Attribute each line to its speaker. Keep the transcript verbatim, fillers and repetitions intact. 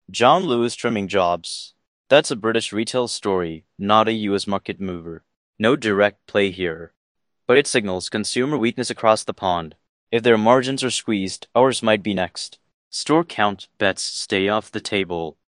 Speaker 1: John Lewis trimming jobs. That's a British retail story, not a U S market mover. No direct play here. But it signals consumer weakness across the pond. If their margins are squeezed, ours might be next. Store count bets stay off the table.